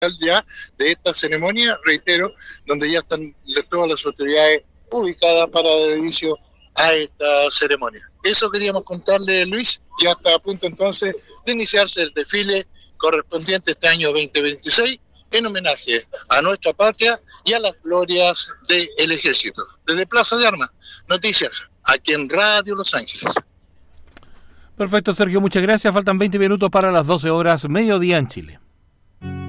ya de esta ceremonia, reitero, donde ya están todas las autoridades ubicadas para dar inicio a esta ceremonia. Eso queríamos contarle, Luis, ya está a punto entonces de iniciarse el desfile correspondiente este año 2026 en homenaje a nuestra patria y a las glorias del ejército. Desde Plaza de Armas, noticias aquí en Radio Los Ángeles. Perfecto, Sergio, muchas gracias. Faltan 20 minutos para las 12 horas, mediodía en Chile.